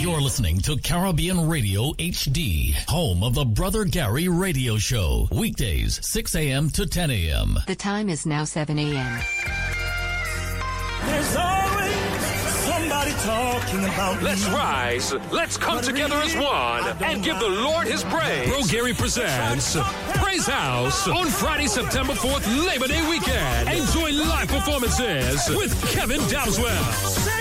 You're listening to Caribbean Radio HD, home of the Brother Gary Radio Show. Weekdays, 6 a.m. to 10 a.m. The time is now 7 a.m. There's always somebody talking about me. Let's rise. Let's come together as one and give the Lord his praise. Bro Gary presents Praise House on Friday, September 4th, Labor Day weekend. Enjoy live performances with Kevin Dowswell.